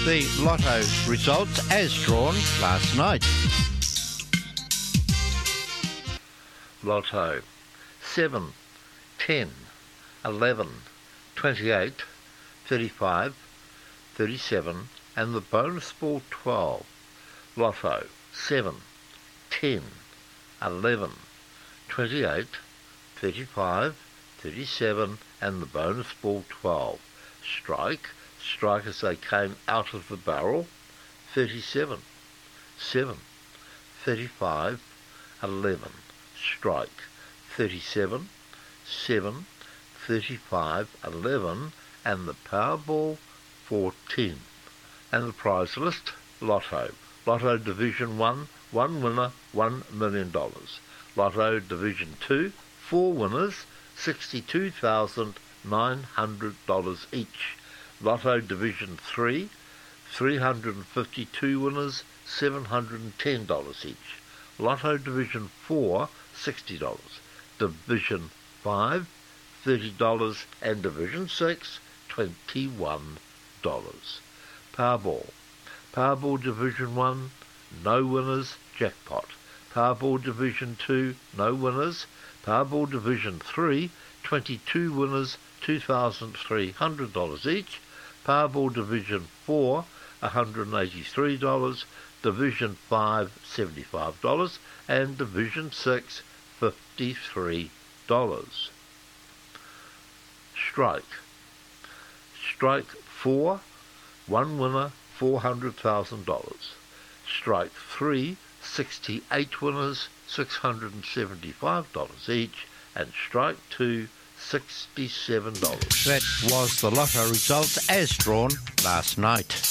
the Lotto results as drawn last night. Lotto 7, 10, 11, 28, 35, 37 and the bonus ball 12. Lotto 7, 10, 11, 28, 35, 37 and the bonus ball 12. Strike as they came out of the barrel 37, 7, 35, 11. Strike 37, 7, 35, 11 and the Powerball 14. And the prize list, Lotto. Lotto Division 1, 1 winner, $1 million. Lotto Division 2, 4 winners, $62,900 each. Lotto Division 3, 352 winners, $710 each. Lotto Division 4, $60. Division 5, $30 and Division 6, $21. Powerball. Powerball Division 1, no winners, jackpot. Powerball Division 2, no winners. Powerball Division 3, 22 winners, $2,300 each. Powerball Division 4, $183. Division 5, $75. And Division 6, $53. Strike. Strike 4, 1 winner, $400,000. Strike 3, 68 winners, $675 each. And Strike 2, $67. That was the Lotto results as drawn last night.